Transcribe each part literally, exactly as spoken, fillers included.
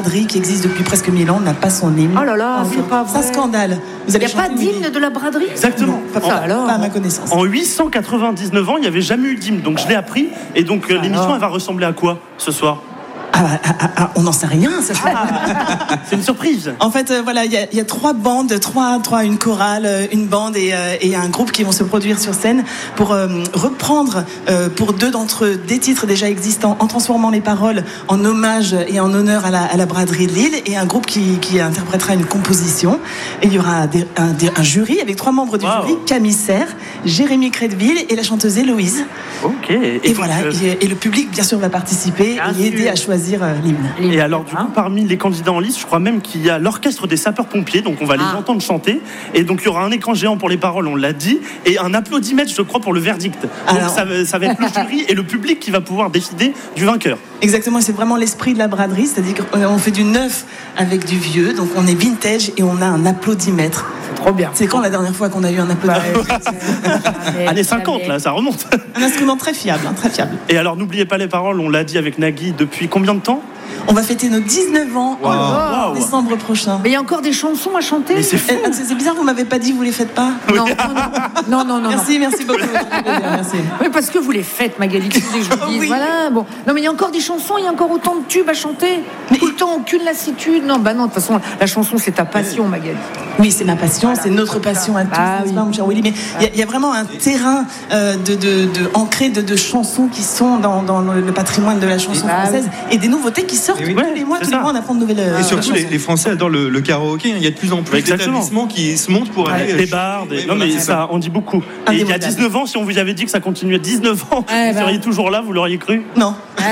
braderie qui existe depuis presque mille ans n'a pas son hymne. Oh là là, enfin, c'est pas vrai. C'est un scandale. Il n'y a pas d'hymne de la braderie ? Exactement. Pas, Ça, alors. pas à ma connaissance. En huit cent quatre-vingt-dix-neuf ans, il n'y avait jamais eu d'hymne, donc je l'ai appris. Et donc euh, l'émission, elle va ressembler à quoi ce soir ? Ah, ah, ah, ah, on n'en sait rien, ça. Ah, c'est une surprise. En fait, euh, voilà, il y, y a trois bandes, trois, trois, une chorale, euh, une bande et, euh, et un groupe qui vont se produire sur scène pour euh, reprendre euh, pour deux d'entre eux des titres déjà existants en transformant les paroles en hommage et en honneur à la, à la braderie de Lille, et un groupe qui, qui interprétera une composition. Et il y aura des, un, des, un jury avec trois membres du wow. jury, Camille Serre, Jérémy Crédville et la chanteuse Héloïse. Ok. Et, et voilà, euh... et, et le public bien sûr va participer bien et aider sûr. à choisir l'hymne. Et alors du coup, parmi les candidats en liste, je crois même qu'il y a l'orchestre des sapeurs-pompiers, donc on va les ah. entendre chanter, et donc il y aura un écran géant pour les paroles, on l'a dit, et un applaudimètre, je crois, pour le verdict. Donc alors... ça, ça va être le jury et le public qui va pouvoir décider du vainqueur. Exactement, c'est vraiment l'esprit de la braderie, c'est-à-dire qu'on fait du neuf avec du vieux, donc on est vintage et on a un applaudimètre. C'est trop bien. C'est quand la dernière fois qu'on a eu un applaudimètre ? Années cinquante, là, ça remonte. Un instrument très fiable, hein, très fiable. Et alors, n'oubliez pas les paroles, on l'a dit avec Nagui, depuis combien de temps ? On va fêter nos dix-neuf ans wow. en wow. décembre prochain. Mais il y a encore des chansons à chanter. Mais c'est fou. Eh, c'est bizarre, vous m'avez pas dit, vous les faites pas ? Non, non, non, non, non. Merci, merci beaucoup. Merci. Mais parce que vous les faites, Magali. Que je vous dise. Oui. Voilà. Bon. Non, mais il y a encore des chansons, il y a encore autant de tubes à chanter. Mais tout le temps, aucune lassitude. Non, bah non. De toute façon, la chanson, c'est ta passion, Magali. Oui, c'est ma passion, voilà, c'est notre passion à tous, ah, n'est-ce oui. pas, mon cher Willy. Mais il y, y a vraiment un terrain euh, de, de, de ancré de, de chansons qui sont dans, dans le patrimoine de la chanson ah, française oui. et des nouveautés qui sortent oui. tous les mois. Tous les mois, on apprend de nouvelles. Et surtout, les, les Français adorent le, le karaoké. Il y a de plus en plus Exactement. d'établissements qui se montent pour aller. Des bars, des... Oui, non voilà, mais ça, on dit beaucoup. Et il y a dix-neuf ans, si on vous avait dit que ça continuait dix-neuf ans, ouais, vous bah. seriez toujours là, vous l'auriez cru ? Non.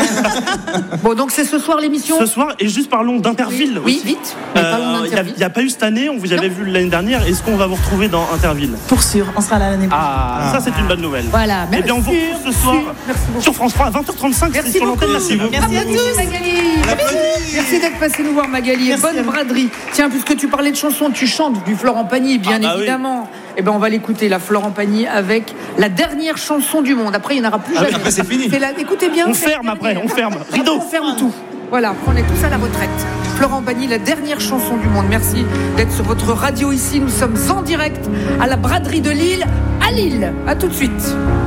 Bon, donc c'est ce soir l'émission. Ce soir, et juste parlons d'Interville. Oui, oui vite. Il euh, n'y a, a pas eu cette année, on vous avait non. vu l'année dernière. Est-ce qu'on va vous retrouver dans Interville ? Pour sûr, on sera là l'année prochaine. Ah, ah, ça c'est une bonne nouvelle. Voilà, merci. Eh bien, on vous retrouve ce soir sur France trois à vingt heures trente-cinq. Merci sur l'antenne nationale. Merci à tous. Magali. Merci d'être passé nous voir, Magali. Et bonne braderie. Tiens, puisque tu parlais de chansons, tu chantes du Florent Pagny, bien ah bah évidemment. Oui. Eh ben, on va l'écouter, la Florent Pagny, avec la dernière chanson du monde. Après, il n'y en aura plus jamais. Ah oui, après, c'est fini. C'est la... Écoutez bien. On ferme après, on ferme. Rideau. On ferme tout. Voilà, on est tous à la retraite. Florent Pagny, la dernière chanson du monde. Merci d'être sur votre radio ici. Nous sommes en direct à la braderie de Lille, à Lille. À tout de suite.